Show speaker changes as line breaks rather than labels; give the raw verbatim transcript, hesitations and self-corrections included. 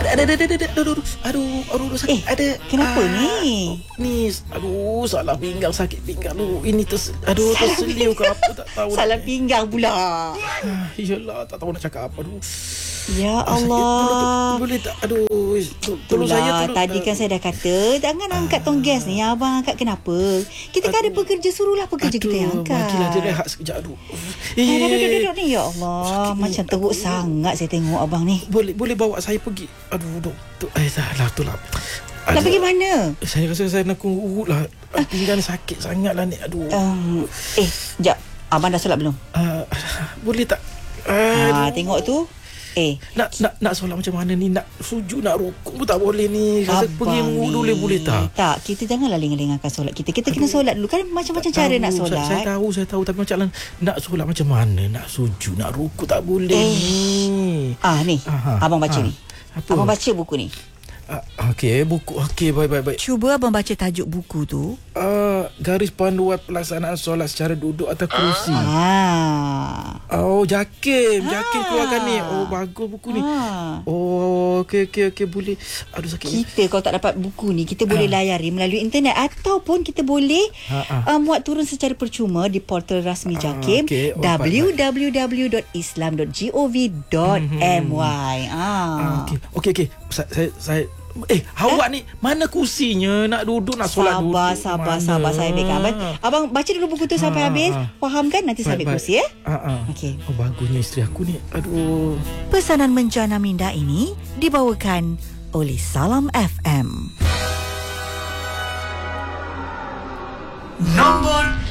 ada ada ada ada ada aduh aduh aduh aduh, aduh sakit
Eh,
ada.
kenapa
Ah,
ni?
Ni aduh salah pinggang, sakit pinggang tu. Ini ters aduh terseliu ke apa tak tahu.
Salah
dah.
pinggang pula.
Ah, Iyalah tak tahu nak cakap apa. Aduh.
Ya
Ah, sakit.
Allah.
Tolong, tolong, boleh tak? Aduh, tol- tolong saya
Itulah,
tolong.
tadi kan saya dah kata jangan angkat tong gas ni. Abang angkat kenapa? Kita kan ada pekerja, suruhlah pekerja kita yang angkat.
Bagilah dia rehat sekejap. Aduh.
Eh, duduk, duduk, duduk ni. Ya Allah,
Sakit ni.
macam teruk sangat saya tengok abang ni.
Boleh boleh bawa saya pergi. Aduh, doktor. Eh, dah lah tu lah.
Nak pergi mana?
Saya rasa saya nak urut lah. Pinggang sakit sangat lah ni. Aduh.
Um, eh, sekejap. Abang dah solat belum?
Uh, boleh tak?
Ha,
Aduh.
tengok tu. Eh,
Nak nak nak solat macam mana ni? Nak sujud, nak rukuk pun tak boleh ni. Rasa pergi
abang
wudu boleh boleh tak?
Tak, kita janganlah lengah-lengahkan solat kita. Kita kena solat dulu. Kan macam-macam cara
Tahu,
nak
saya,
solat.
saya tahu, saya tahu. Tapi macam mana nak solat macam mana? Nak sujud, nak rukuk tak boleh
Eh.
ni.
Ah, ni.
Aha,
Abang baca
ha.
ni.
Apa?
Abang baca buku ni.
Uh, Okey, buku. Okey, baik, baik, baik.
Cuba abang baca tajuk buku tu.
Uh, garis panduan pelaksanaan solat secara duduk atau kerusi.
Ah.
Oh, Jakim. Jakim
Ah.
keluarkan ni. Oh, bagus buku ni.
Ah.
Oh, okey, okey, okey. Boleh. Aduh, sakit.
Kita kalau tak dapat buku ni, kita boleh layari melalui internet ataupun kita boleh
Ha, ha.
uh, muat turun secara percuma di portal rasmi
Ah,
Jakim
okey. Oh,
w w w dot islam dot gov dot m y. Ah.
Ah, okey. Okey, okey. Saya, saya, saya Eh, awak ni mana kursinya? Nak duduk, nak solat duduk.
Sabar, sabar,
Mana?
sabar saya ambilkan. Abang, abang baca dulu buku tu sampai
Ah,
habis.
ah.
Faham kan? Nanti saya ambil
Baik,
kursi ya.
baik. Ah, ah.
Okey.
Oh, bagusnya isteri aku ni. Aduh.
Pesanan menjana minda ini dibawakan oleh Salam F M.
Nombor